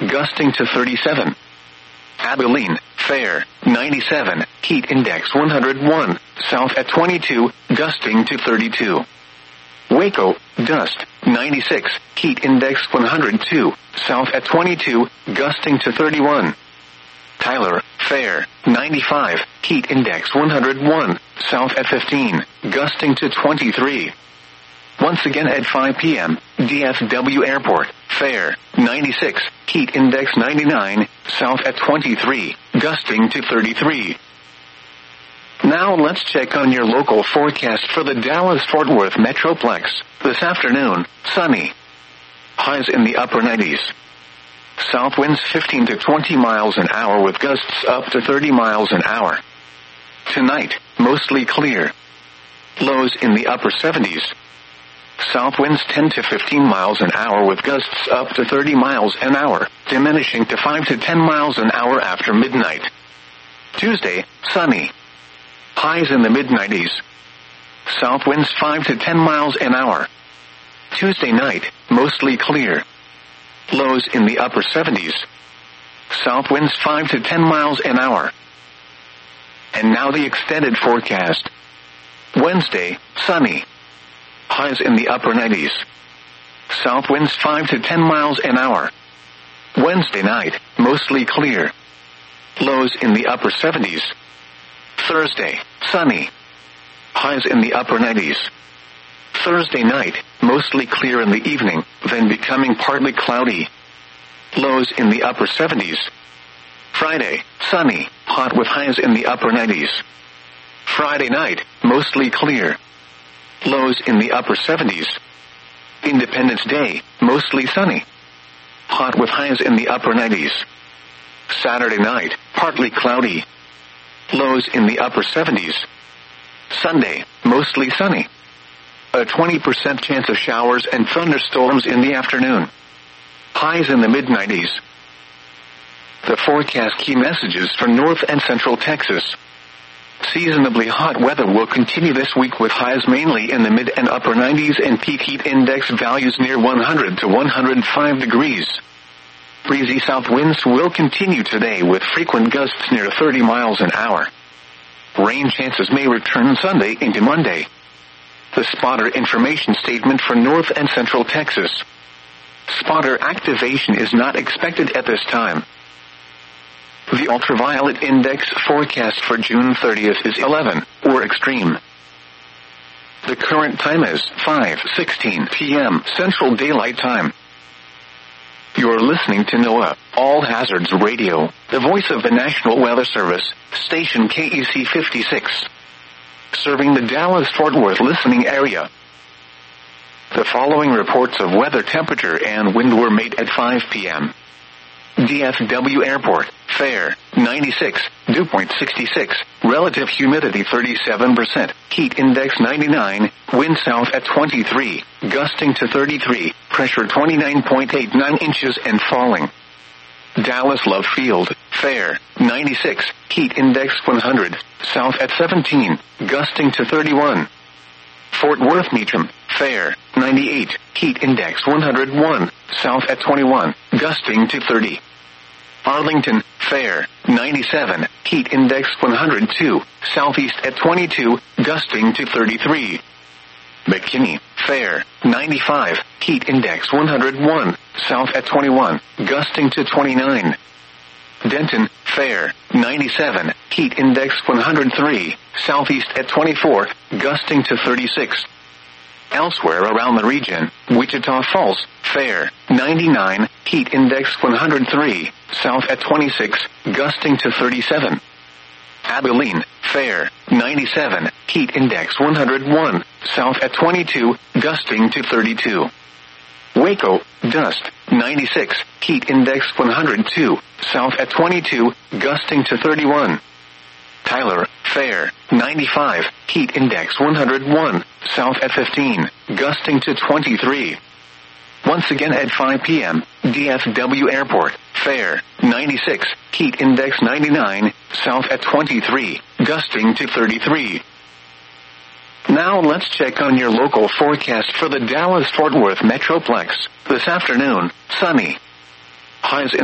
gusting to 37. Abilene, fair, 97, heat index 101, south at 22, gusting to 32. Waco, dust, 96, heat index 102, south at 22, gusting to 31. Tyler, fair, 95, heat index 101, south at 15, gusting to 23. Once again at 5 p.m., DFW Airport, fair, 96, heat index 99, south at 23, gusting to 33. Now let's check on your local forecast for the Dallas-Fort Worth Metroplex. This afternoon, sunny. Highs in the upper 90s. South winds 15 to 20 miles an hour with gusts up to 30 miles an hour. Tonight, mostly clear. Lows in the upper 70s. South winds 10 to 15 miles an hour with gusts up to 30 miles an hour, diminishing to 5 to 10 miles an hour after midnight. Tuesday, sunny. Highs in the mid-90s. South winds 5 to 10 miles an hour. Tuesday night, mostly clear. Lows in the upper 70s. South winds 5 to 10 miles an hour. And now the extended forecast. Wednesday, sunny. Highs in the upper 90s. South winds 5 to 10 miles an hour. Wednesday night, mostly clear. Lows in the upper 70s. Thursday, sunny. Highs in the upper 90s. Thursday night, mostly clear in the evening, then becoming partly cloudy. Lows in the upper 70s. Friday, sunny, hot with highs in the upper 90s. Friday night, mostly clear. Lows in the upper 70s. Independence Day, mostly sunny. Hot with highs in the upper 90s. Saturday night, partly cloudy. Lows in the upper 70s. Sunday, mostly sunny. A 20% chance of showers and thunderstorms in the afternoon. Highs in the mid-90s. The forecast key messages for North and Central Texas. Seasonably hot weather will continue this week with highs mainly in the mid and upper 90s and peak heat index values near 100 to 105 degrees. Breezy south winds will continue today with frequent gusts near 30 miles an hour. Rain chances may return Sunday into Monday. The spotter information statement for North and Central Texas. Spotter activation is not expected at this time. The ultraviolet index forecast for June 30th is 11, or extreme. The current time is 5:16 p.m. Central Daylight Time. You're listening to NOAA, All Hazards Radio, the voice of the National Weather Service, station KEC 56. Serving the Dallas-Fort Worth listening area. The following reports of weather temperature and wind were made at 5 p.m. DFW Airport, fair, 96, dew point 66, relative humidity 37%, heat index 99, wind south at 23, gusting to 33, pressure 29.89 inches and falling. Dallas Love Field, fair, 96, heat index 100, south at 17, gusting to 31. Fort Worth Meacham, fair, 98, heat index 101, south at 21, gusting to 30. Arlington, fair, 97, heat index 102, southeast at 22, gusting to 33. McKinney, fair, 95, heat index 101, south at 21, gusting to 29. Denton, fair, 97, heat index 103, southeast at 24, gusting to 36. Elsewhere around the region, Wichita Falls, fair, 99, heat index 103, south at 26, gusting to 37. Abilene, fair, 97, heat index 101, south at 22, gusting to 32. Waco, dust, 96, heat index 102, south at 22, gusting to 31. Tyler, fair, 95, heat index 101, south at 15, gusting to 23. Once again at 5 p.m., DFW Airport, fair, 96, heat index 99, south at 23, gusting to 33. Now let's check on your local forecast for the Dallas-Fort Worth Metroplex. This afternoon, sunny. Highs in